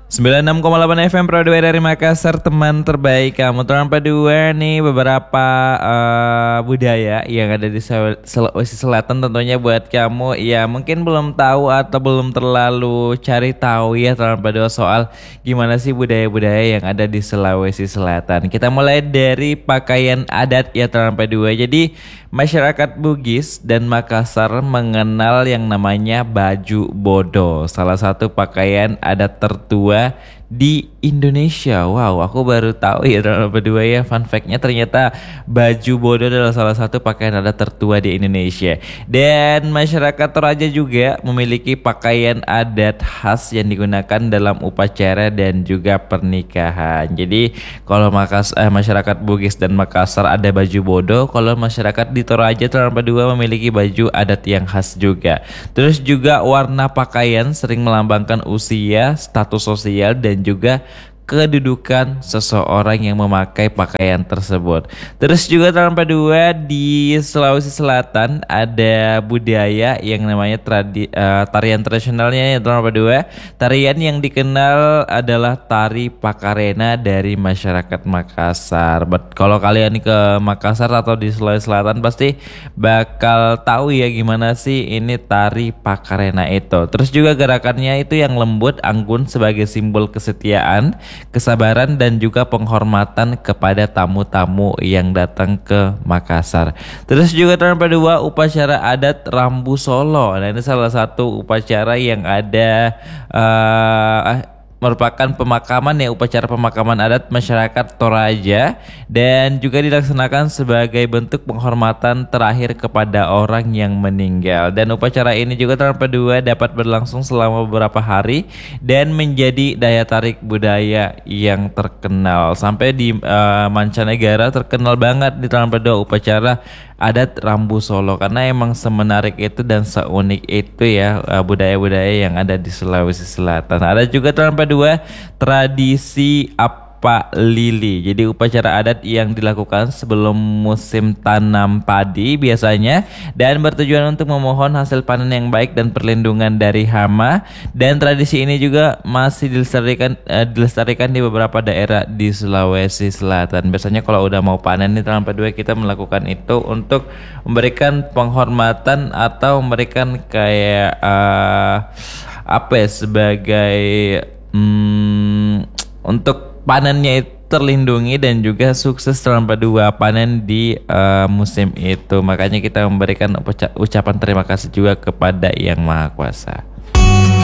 96,8 FM Pro 2 dari Makassar, teman terbaik kamu. Terang dua nih beberapa budaya yang ada di Sulawesi Selatan tentunya buat kamu ya mungkin belum tahu atau belum terlalu cari tahu ya terang dua soal gimana sih budaya-budaya yang ada di Sulawesi Selatan. Kita mulai dari pakaian adat ya terang dua. Jadi masyarakat Bugis dan Makassar mengenal yang namanya baju bodo, salah satu pakaian adat tertua di Indonesia. Wow, aku baru tahu ya teman-teman berdua ya. Fun fact-nya ternyata baju bodo adalah salah satu pakaian adat tertua di Indonesia. Dan masyarakat Toraja juga memiliki pakaian adat khas yang digunakan dalam upacara dan juga pernikahan. Jadi kalau masyarakat Bugis dan Makassar ada baju bodo, kalau masyarakat di Toraja teman-teman berdua memiliki baju adat yang khas juga. Terus juga warna pakaian sering melambangkan usia, status sosial dan juga kedudukan seseorang yang memakai pakaian tersebut. Terus juga tanpa dua di Sulawesi Selatan ada budaya yang namanya tarian tradisionalnya ya tanpa dua. Tarian yang dikenal adalah tari Pakarena dari masyarakat Makassar. Kalau kalian ke Makassar atau di Sulawesi Selatan pasti bakal tahu ya gimana sih ini tari Pakarena itu. Terus juga gerakannya itu yang lembut, anggun sebagai simbol kesetiaan, kesabaran dan juga penghormatan kepada tamu-tamu yang datang ke Makassar. Terus juga tanpa dua upacara adat Rambu Solo. Nah ini salah satu upacara yang ada merupakan pemakaman ya, upacara pemakaman adat masyarakat Toraja dan juga dilaksanakan sebagai bentuk penghormatan terakhir kepada orang yang meninggal. Dan upacara ini juga tanpa dua dapat berlangsung selama beberapa hari dan menjadi daya tarik budaya yang terkenal sampai di mancanegara. Terkenal banget di tanpa dua upacara adat Rambu Solo karena emang semenarik itu dan seunik itu ya budaya-budaya yang ada di Sulawesi Selatan. Ada juga tanpa dua tradisi apa lili. Jadi upacara adat yang dilakukan sebelum musim tanam padi biasanya dan bertujuan untuk memohon hasil panen yang baik dan perlindungan dari hama. Dan tradisi ini juga masih dilestarikan di beberapa daerah di Sulawesi Selatan. Biasanya kalau udah mau panen nih tanpa dua kita melakukan itu untuk memberikan penghormatan atau memberikan kayak apa ya sebagai untuk panennya itu terlindungi dan juga sukses tanpa dua panen di musim itu. Makanya kita memberikan ucapan terima kasih juga kepada Yang Maha Kuasa.